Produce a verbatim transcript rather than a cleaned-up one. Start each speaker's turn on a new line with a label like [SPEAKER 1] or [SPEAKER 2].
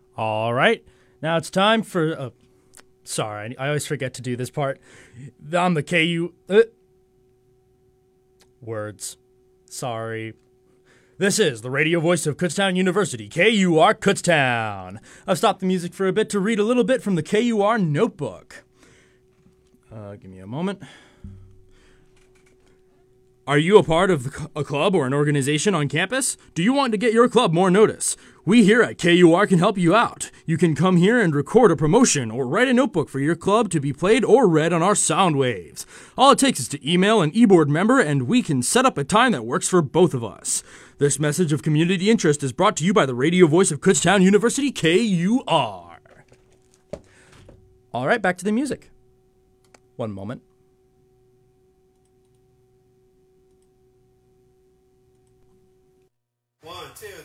[SPEAKER 1] All right. Now it's time for. Uh, sorry, I always forget to do this part. I'm the K U. Uh, words. Sorry. This is the radio voice of Kutztown University, K U R Kutztown. I've stopped the music for a bit to read a little bit from the K U R notebook. Uh, give me a moment. Are you a part of a club or an organization on campus? Do you want to get your club more notice? We here at K U R can help you out. You can come here and record a promotion or write a notebook for your club to be played or read on our sound waves. All it takes is to email an e-board member and we can set up a time that works for both of us. This message of community interest is brought to you by the radio voice of Kutztown University, K U R. All right, back to the music. One moment.
[SPEAKER 2] One, two.